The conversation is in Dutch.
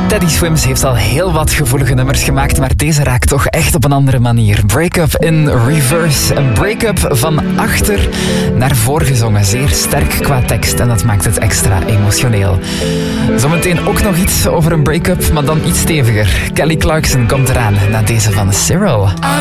Teddy Swims heeft al heel wat gevoelige nummers gemaakt, maar deze raakt toch echt op een andere manier. Break-up in reverse. Een break-up van achter naar voor gezongen. Zeer sterk qua tekst en dat maakt het extra emotioneel. Zometeen ook nog iets over een break-up, maar dan iets steviger. Kelly Clarkson komt eraan na deze van Cyril.